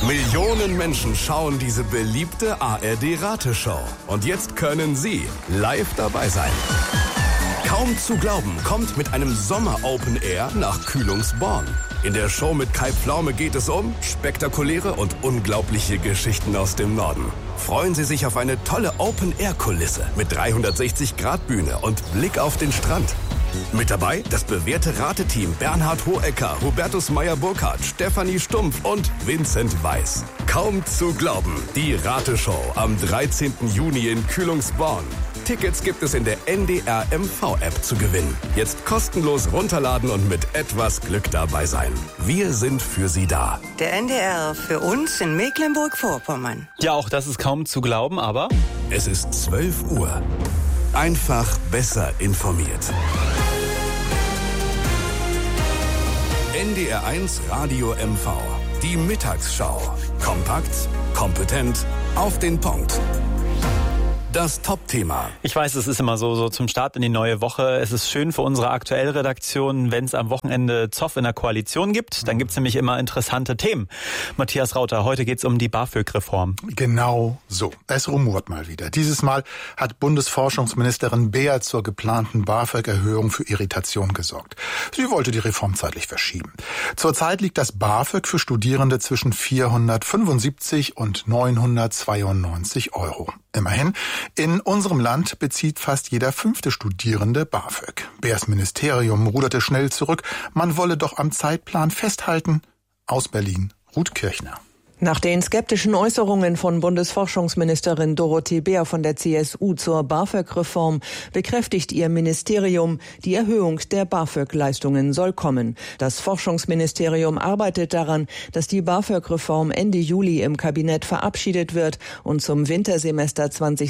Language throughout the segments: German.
Millionen Menschen schauen diese beliebte ARD-Rateshow. Und jetzt können Sie live dabei sein. Kaum zu glauben kommt mit einem Sommer-Open Air nach Kühlungsborn. In der Show mit Kai Pflaume geht es um spektakuläre und unglaubliche Geschichten aus dem Norden. Freuen Sie sich auf eine tolle Open-Air-Kulisse mit 360-Grad-Bühne und Blick auf den Strand. Mit dabei das bewährte Rateteam Bernhard Hohecker, Hubertus Meyer-Burkhardt, Stefanie Stumpf und Vincent Weiss. Kaum zu glauben, die Rateshow am 13. Juni in Kühlungsborn. Tickets gibt es in der NDR MV-App zu gewinnen. Jetzt kostenlos runterladen und mit etwas Glück dabei sein. Wir sind für Sie da. Der NDR für uns in Mecklenburg-Vorpommern. Ja, auch das ist kaum zu glauben, aber... Es ist 12 Uhr. Einfach besser informiert. NDR 1 Radio MV. Die Mittagsschau. Kompakt, kompetent, auf den Punkt. Das Top-Thema. Ich weiß, es ist immer so zum Start in die neue Woche. Es ist schön für unsere Aktuellredaktion, wenn es am Wochenende Zoff in der Koalition gibt. Dann gibt es nämlich immer interessante Themen. Matthias Rauter, heute geht es um die BAföG-Reform. Genau so. Es rumort mal wieder. Dieses Mal hat Bundesforschungsministerin Beer zur geplanten BAföG-Erhöhung für Irritation gesorgt. Sie wollte die Reform zeitlich verschieben. Zurzeit liegt das BAföG für Studierende zwischen 475 und 992 Euro. Immerhin, in unserem Land bezieht fast jeder 5. Studierende BAföG. Beers Ministerium ruderte schnell zurück. Man wolle doch am Zeitplan festhalten. Aus Berlin, Ruth Kirchner. Nach den skeptischen Äußerungen von Bundesforschungsministerin Dorothee Beer von der CSU zur BAföG-Reform bekräftigt ihr Ministerium, die Erhöhung der BAföG-Leistungen soll kommen. Das Forschungsministerium arbeitet daran, dass die BAföG-Reform Ende Juli im Kabinett verabschiedet wird und zum Wintersemester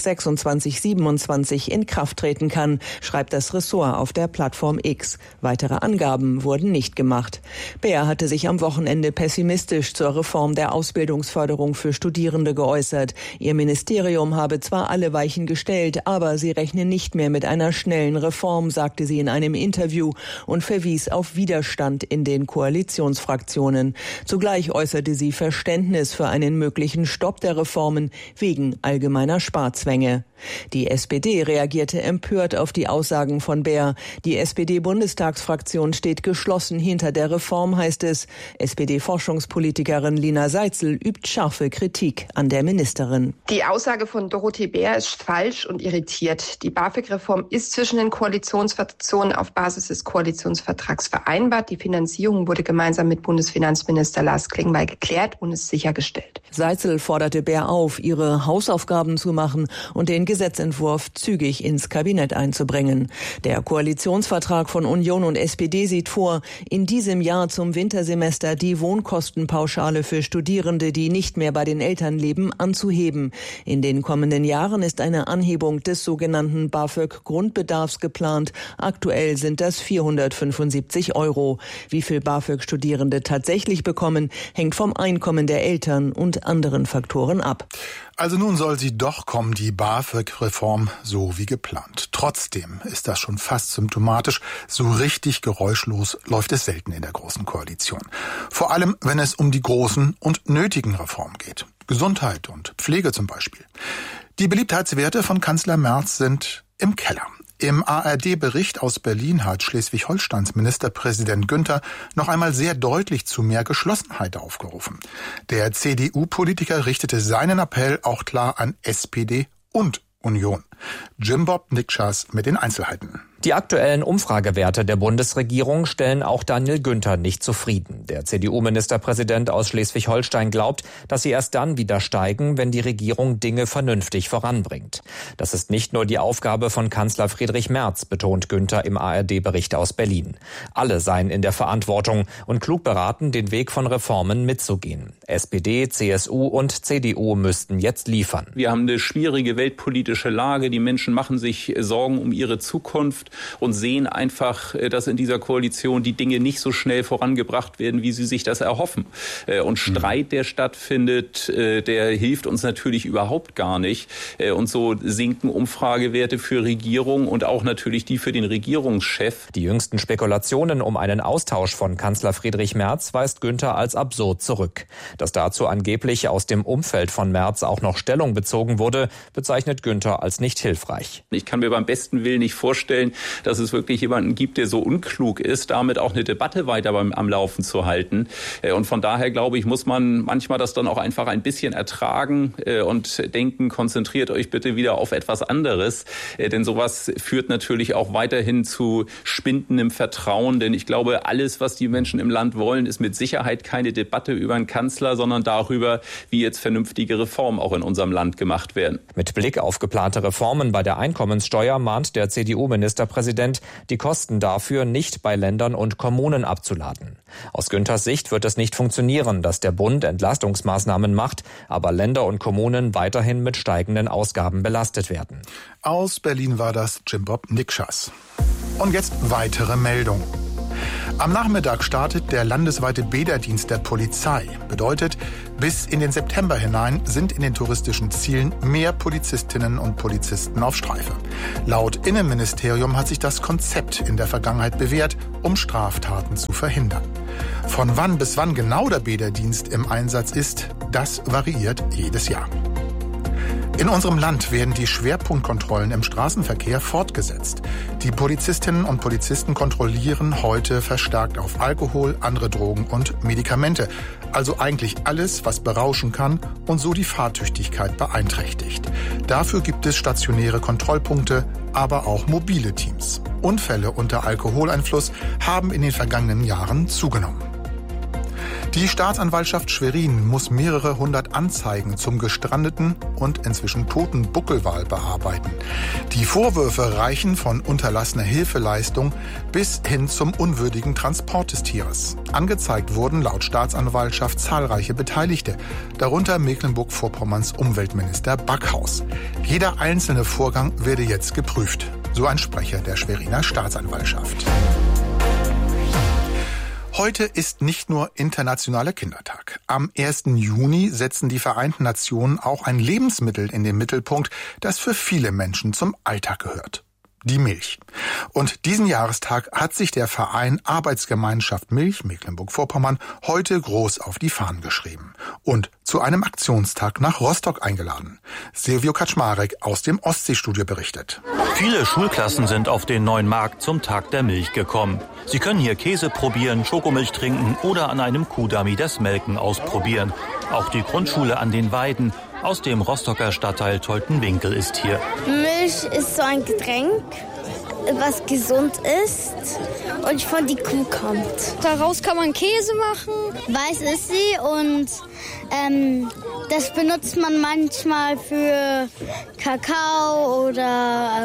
2026/27 in Kraft treten kann, schreibt das Ressort auf der Plattform X. Weitere Angaben wurden nicht gemacht. Beer hatte sich am Wochenende pessimistisch zur Reform der Ausbildungsförderung für Studierende geäußert. Ihr Ministerium habe zwar alle Weichen gestellt, aber sie rechnen nicht mehr mit einer schnellen Reform, sagte sie in einem Interview und verwies auf Widerstand in den Koalitionsfraktionen. Zugleich äußerte sie Verständnis für einen möglichen Stopp der Reformen wegen allgemeiner Sparzwänge. Die SPD reagierte empört auf die Aussagen von Beer. Die SPD-Bundestagsfraktion steht geschlossen hinter der Reform, heißt es. SPD-Forschungspolitikerin Lina Seitzel übt scharfe Kritik an der Ministerin. Die Aussage von Dorothee Beer ist falsch und irritiert. Die BAföG-Reform ist zwischen den Koalitionsfraktionen auf Basis des Koalitionsvertrags vereinbart. Die Finanzierung wurde gemeinsam mit Bundesfinanzminister Lars Klingbeil geklärt und ist sichergestellt. Seitzel forderte Beer auf, ihre Hausaufgaben zu machen und den Gesetzentwurf zügig ins Kabinett einzubringen. Der Koalitionsvertrag von Union und SPD sieht vor, in diesem Jahr zum Wintersemester die Wohnkostenpauschale für Studierende, die nicht mehr bei den Eltern leben, anzuheben. In den kommenden Jahren ist eine Anhebung des sogenannten BAföG-Grundbedarfs geplant. Aktuell sind das 475 Euro. Wie viel BAföG Studierende tatsächlich bekommen, hängt vom Einkommen der Eltern und anderen Faktoren ab. Also nun soll sie doch kommen, die BAföG-Reform, so wie geplant. Trotzdem ist das schon fast symptomatisch. So richtig geräuschlos läuft es selten in der Großen Koalition. Vor allem, wenn es um die großen und nötigen Reformen geht. Gesundheit und Pflege zum Beispiel. Die Beliebtheitswerte von Kanzler Merz sind im Keller. Im ARD-Bericht aus Berlin hat Schleswig-Holsteins Ministerpräsident Günther noch einmal sehr deutlich zu mehr Geschlossenheit aufgerufen. Der CDU-Politiker richtete seinen Appell auch klar an SPD und Union. Jim-Bob Nikschas mit den Einzelheiten. Die aktuellen Umfragewerte der Bundesregierung stellen auch Daniel Günther nicht zufrieden. Der CDU-Ministerpräsident aus Schleswig-Holstein glaubt, dass sie erst dann wieder steigen, wenn die Regierung Dinge vernünftig voranbringt. Das ist nicht nur die Aufgabe von Kanzler Friedrich Merz, betont Günther im ARD-Bericht aus Berlin. Alle seien in der Verantwortung und klug beraten, den Weg von Reformen mitzugehen. SPD, CSU und CDU müssten jetzt liefern. Wir haben eine schwierige weltpolitische Lage. Die Menschen machen sich Sorgen um ihre Zukunft und sehen einfach, dass in dieser Koalition die Dinge nicht so schnell vorangebracht werden, wie sie sich das erhoffen. Und Streit, der stattfindet, der hilft uns natürlich überhaupt gar nicht. Und so sinken Umfragewerte für Regierung und auch natürlich die für den Regierungschef. Die jüngsten Spekulationen um einen Austausch von Kanzler Friedrich Merz weist Günther als absurd zurück. Dass dazu angeblich aus dem Umfeld von Merz auch noch Stellung bezogen wurde, bezeichnet Günther als nicht hilfreich. Ich kann mir beim besten Willen nicht vorstellen, dass es wirklich jemanden gibt, der so unklug ist, damit auch eine Debatte weiter am Laufen zu halten. Und von daher, glaube ich, muss man manchmal das dann auch einfach ein bisschen ertragen und denken, konzentriert euch bitte wieder auf etwas anderes. Denn sowas führt natürlich auch weiterhin zu schwindendem Vertrauen. Denn ich glaube, alles, was die Menschen im Land wollen, ist mit Sicherheit keine Debatte über einen Kanzler, sondern darüber, wie jetzt vernünftige Reformen auch in unserem Land gemacht werden. Mit Blick auf geplante Reformen bei der Einkommenssteuer mahnt der CDU-Ministerpräsident, die Kosten dafür nicht bei Ländern und Kommunen abzuladen. Aus Günthers Sicht wird es nicht funktionieren, dass der Bund Entlastungsmaßnahmen macht, aber Länder und Kommunen weiterhin mit steigenden Ausgaben belastet werden. Aus Berlin war das Jim Bob Nikschas. Und jetzt weitere Meldung. Am Nachmittag startet der landesweite Bäderdienst der Polizei. Bedeutet, bis in den September hinein sind in den touristischen Zielen mehr Polizistinnen und Polizisten auf Streife. Laut Innenministerium hat sich das Konzept in der Vergangenheit bewährt, um Straftaten zu verhindern. Von wann bis wann genau der Bäderdienst im Einsatz ist, das variiert jedes Jahr. In unserem Land werden die Schwerpunktkontrollen im Straßenverkehr fortgesetzt. Die Polizistinnen und Polizisten kontrollieren heute verstärkt auf Alkohol, andere Drogen und Medikamente. Also eigentlich alles, was berauschen kann und so die Fahrtüchtigkeit beeinträchtigt. Dafür gibt es stationäre Kontrollpunkte, aber auch mobile Teams. Unfälle unter Alkoholeinfluss haben in den vergangenen Jahren zugenommen. Die Staatsanwaltschaft Schwerin muss mehrere hundert Anzeigen zum gestrandeten und inzwischen toten Buckelwal bearbeiten. Die Vorwürfe reichen von unterlassener Hilfeleistung bis hin zum unwürdigen Transport des Tieres. Angezeigt wurden laut Staatsanwaltschaft zahlreiche Beteiligte, darunter Mecklenburg-Vorpommerns Umweltminister Backhaus. Jeder einzelne Vorgang werde jetzt geprüft, so ein Sprecher der Schweriner Staatsanwaltschaft. Heute ist nicht nur Internationaler Kindertag. Am 1. Juni setzen die Vereinten Nationen auch ein Lebensmittel in den Mittelpunkt, das für viele Menschen zum Alltag gehört. Die Milch. Und diesen Jahrestag hat sich der Verein Arbeitsgemeinschaft Milch Mecklenburg-Vorpommern heute groß auf die Fahnen geschrieben und zu einem Aktionstag nach Rostock eingeladen. Silvio Kaczmarek aus dem Ostseestudio berichtet. Viele Schulklassen sind auf den neuen Markt zum Tag der Milch gekommen. Sie können hier Käse probieren, Schokomilch trinken oder an einem Kuhdummy das Melken ausprobieren. Auch die Grundschule an den Weiden aus dem Rostocker Stadtteil Toltenwinkel ist hier. Milch ist so ein Getränk, was gesund ist und von die Kuh kommt. Daraus kann man Käse machen. Weiß ist sie und das benutzt man manchmal für Kakao oder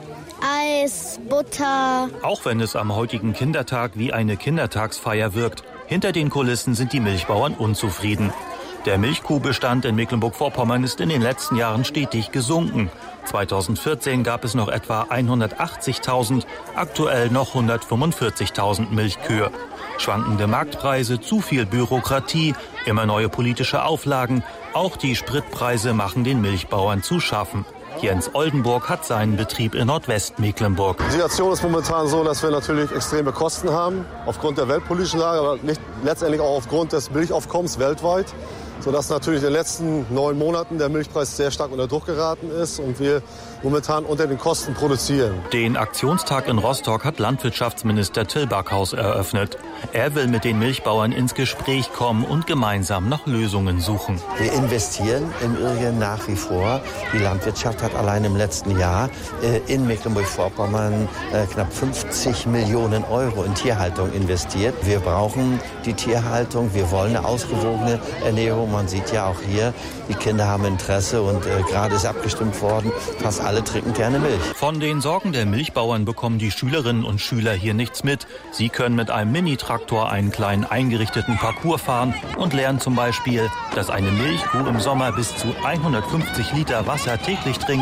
Eis, Butter. Auch wenn es am heutigen Kindertag wie eine Kindertagsfeier wirkt, hinter den Kulissen sind die Milchbauern unzufrieden. Der Milchkuhbestand in Mecklenburg-Vorpommern ist in den letzten Jahren stetig gesunken. 2014 gab es noch etwa 180.000, aktuell noch 145.000 Milchkühe. Schwankende Marktpreise, zu viel Bürokratie, immer neue politische Auflagen, auch die Spritpreise machen den Milchbauern zu schaffen. Jens Oldenburg hat seinen Betrieb in Nordwestmecklenburg. Die Situation ist momentan so, dass wir natürlich extreme Kosten haben, aufgrund der weltpolitischen Lage, aber letztendlich auch aufgrund des Milchaufkommens weltweit, sodass natürlich in den letzten 9 Monaten der Milchpreis sehr stark unter Druck geraten ist und wir momentan unter den Kosten produzieren. Den Aktionstag in Rostock hat Landwirtschaftsminister Till Backhaus eröffnet. Er will mit den Milchbauern ins Gespräch kommen und gemeinsam nach Lösungen suchen. Wir investieren im Übrigen nach wie vor. Die Landwirtschaft hat allein im letzten Jahr in Mecklenburg-Vorpommern knapp 50 Millionen Euro in Tierhaltung investiert. Wir brauchen die Tierhaltung, wir wollen eine ausgewogene Ernährung. Man sieht ja auch hier, die Kinder haben Interesse und gerade ist abgestimmt worden, fast alle trinken gerne Milch. Von den Sorgen der Milchbauern bekommen die Schülerinnen und Schüler hier nichts mit. Sie können mit einem Mini-Traktor einen kleinen eingerichteten Parcours fahren und lernen zum Beispiel, dass eine Milchkuh im Sommer bis zu 150 Liter Wasser täglich trinkt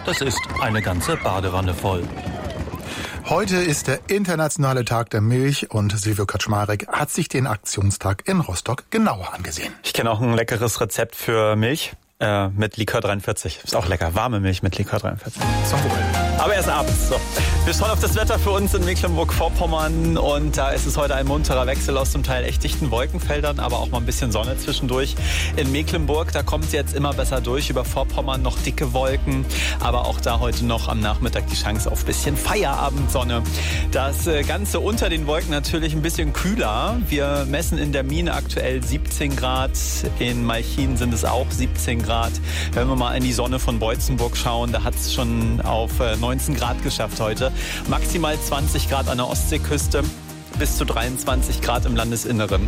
Das ist eine ganze Badewanne voll. Heute ist der internationale Tag der Milch und Silvio Kaczmarek hat sich den Aktionstag in Rostock genauer angesehen. Ich kenne auch ein leckeres Rezept für Milch mit Likör 43. Ist auch lecker, warme Milch mit Likör 43. Zum Wohl. Aber erst abends. So. Wir schauen auf das Wetter für uns in Mecklenburg-Vorpommern und da ist es heute ein munterer Wechsel aus zum Teil echt dichten Wolkenfeldern, aber auch mal ein bisschen Sonne zwischendurch. In Mecklenburg, da kommt es jetzt immer besser durch, über Vorpommern noch dicke Wolken, aber auch da heute noch am Nachmittag die Chance auf ein bisschen Feierabendsonne. Das Ganze unter den Wolken natürlich ein bisschen kühler. Wir messen in der Mine aktuell 17 Grad, in Malchin sind es auch 17 Grad. Wenn wir mal in die Sonne von Beutzenburg schauen, da hat es schon auf 19 Grad geschafft heute. Maximal 20 Grad an der Ostseeküste, bis zu 23 Grad im Landesinneren.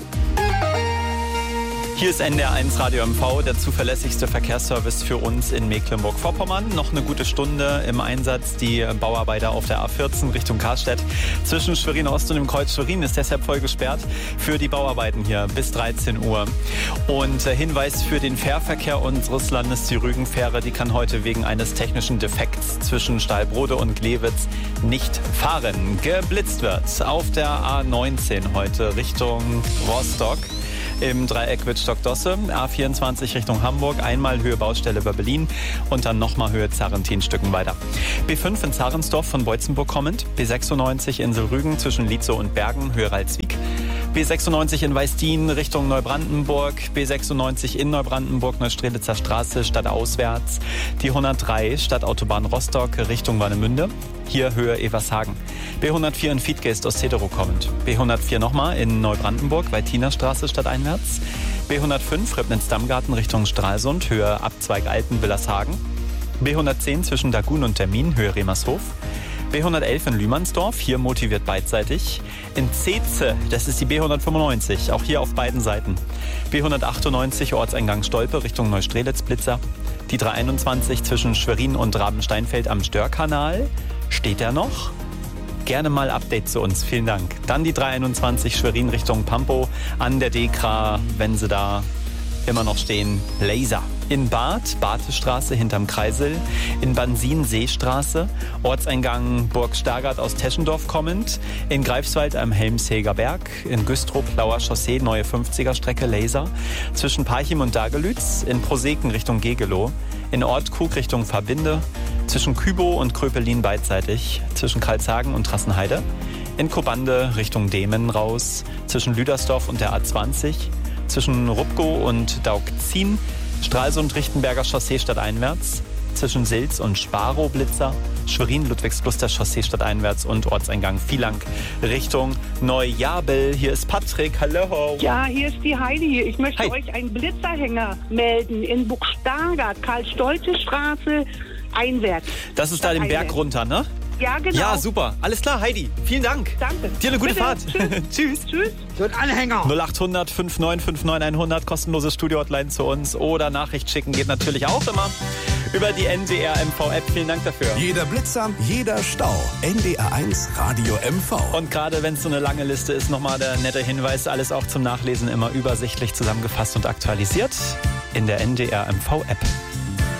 Hier ist NDR1 Radio MV, der zuverlässigste Verkehrsservice für uns in Mecklenburg-Vorpommern. Noch eine gute Stunde im Einsatz. Die Bauarbeiter auf der A14 Richtung Karstedt zwischen Schwerin Ost und dem Kreuz Schwerin ist deshalb voll gesperrt für die Bauarbeiten hier bis 13 Uhr. Und Hinweis für den Fährverkehr unseres Landes, die Rügenfähre, die kann heute wegen eines technischen Defekts zwischen Stahlbrode und Glewitz nicht fahren. Geblitzt wird auf der A19 heute Richtung Rostock. Im Dreieck Wittstock-Dosse, A24 Richtung Hamburg, einmal Höhe Baustelle über Berlin und dann nochmal Höhe Zarrentin Stücken weiter. B5 in Zarensdorf von Beutzenburg kommend, B96 Insel Rügen zwischen Lietzow und Bergen, Höhe Ralswiek. B96 in Weißdien Richtung Neubrandenburg, B96 in Neubrandenburg, Neustrelitzer Straße stadtauswärts, die 103 Stadtautobahn Rostock Richtung Warnemünde, hier Höhe Evershagen. B104 in Fiedgeest aus Cedero kommend, B104 nochmal in Neubrandenburg, Weitiner Straße stadteinwärts, B105 Ribnitz-Dammgarten Richtung Stralsund, Höhe Abzweig Alten-Willershagen, B110 zwischen Dagun und Termin, Höhe Remershof, B111 in Lühmannsdorf, hier motiviert beidseitig. In Zeetze, das ist die B195, auch hier auf beiden Seiten. B198 Ortseingang Stolpe Richtung Neustrelitz Blitzer. Die 321 zwischen Schwerin und Rabensteinfeld am Störkanal. Steht der noch? Gerne mal Update zu uns, vielen Dank. Dann die 321 Schwerin Richtung Pampo an der Dekra, wenn sie da immer noch stehen, Laser. In Barth, Barthestraße hinterm Kreisel, in Bansin Seestraße, Ortseingang Burg Stargard aus Teschendorf kommend, in Greifswald am Helmsheger Berg, in Güstrow Blauer Chaussee neue 50er Strecke Laser, zwischen Parchim und Dagelütz, in Proseken Richtung Gegelow, in Ortkrug Richtung Verbinde, zwischen Kübow und Kröpelin beidseitig, zwischen Karlshagen und Trassenheide, in Kobande Richtung Demen raus, zwischen Lüdersdorf und der A20, zwischen Rupgow und Daugzin, Stralsund-Richtenberger Chaussee stadteinwärts, zwischen Silz und Sparow-Blitzer, Schwerin-Ludwigskluster Chaussee stadteinwärts und Ortseingang Vielank Richtung Neujabel. Hier ist Patrick, hallo. Ja, hier ist die Heidi. Ich möchte euch einen Blitzerhänger melden in Burg Stargard, Karl-Stolze-Straße, einwärts. Das ist da den Berg runter, ne? Ja, genau. Ja, super. Alles klar, Heidi. Vielen Dank. Danke. Dir eine gute Fahrt. Tschüss. Tschüss. So ein Anhänger. 0800 5959 100, kostenlose Studio-Hotline zu uns oder Nachricht schicken geht natürlich auch immer über die NDR MV-App. Vielen Dank dafür. Jeder Blitzer, jeder Stau. NDR1 Radio MV. Und gerade wenn es so eine lange Liste ist, nochmal der nette Hinweis, alles auch zum Nachlesen immer übersichtlich zusammengefasst und aktualisiert in der NDR MV-App.